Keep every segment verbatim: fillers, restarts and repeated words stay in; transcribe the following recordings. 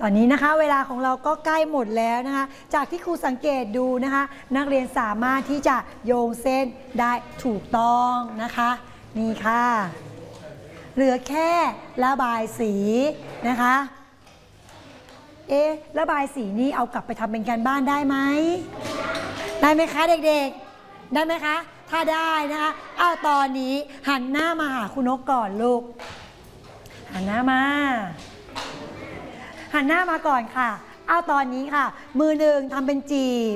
ตอนนี้นะคะเวลาของเราก็ใกล้หมดแล้วนะคะจากที่ครูสังเกตดูนะคะนักเรียนสามารถที่จะโยงเส้นได้ถูกต้องนะคะนี่ค่ะเหลือแค่ระบายสีนะคะเอ๊ะระบายสีนี้เอากลับไปทำเป็นการบ้านได้ไหมได้ไหมคะเด็กๆได้ไหมคะถ้าได้นะคะเอาตอนนี้หันหน้ามาหาคุณนกก่อนลูกหันหน้ามาหันหน้ามาก่อนค่ะเอาตอนนี้ค่ะมือหนึ่งทำเป็นจีบ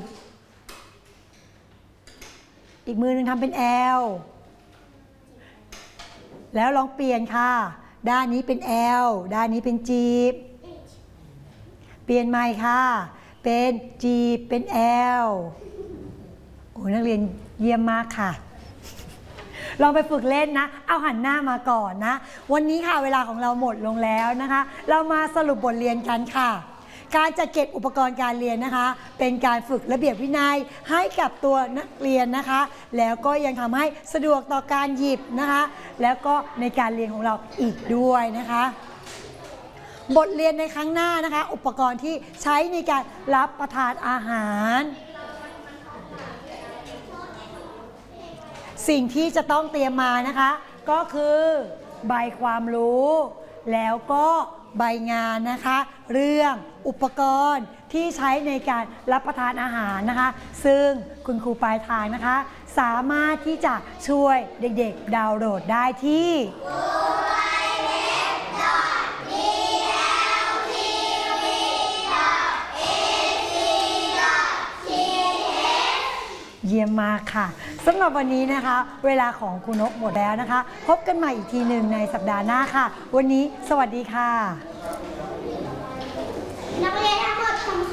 อีกมือหนึ่งทำเป็นแอลแล้วลองเปลี่ยนค่ะด้านนี้เป็นแอลด้านนี้เป็นจีบเปลี่ยนใหม่ค่ะเป็นจีบเป็นแอลโอ้นักเรียนเยี่ยมมากค่ะลองไปฝึกเล่นนะเอาหันหน้ามาก่อนนะวันนี้ค่ะเวลาของเราหมดลงแล้วนะคะเรามาสรุปบทเรียนกันค่ะการจัดเก็บอุปกรณ์การเรียนนะคะเป็นการฝึกระเบียบวินัยให้กับตัวนักเรียนนะคะแล้วก็ยังทำให้สะดวกต่อการหยิบนะคะแล้วก็ในการเรียนของเราอีกด้วยนะคะบทเรียนในครั้งหน้านะคะอุปกรณ์ที่ใช้ในการรับประทานอาหารสิ่งที่จะต้องเตรียมมานะคะก็คือใบความรู้แล้วก็ใบงานนะคะเรื่องอุปกรณ์ที่ใช้ในการรับประทานอาหารนะคะซึ่งคุณครูปลายทางนะคะสามารถที่จะช่วยเด็กๆดาวน์โหลดได้ที่เยี่ยมมากค่ะสำหรับวันนี้นะคะเวลาของคุณนกหมดแล้วนะคะพบกันใหม่อีกทีหนึ่งในสัปดาห์หน้าค่ะวันนี้สวัสดีค่ะ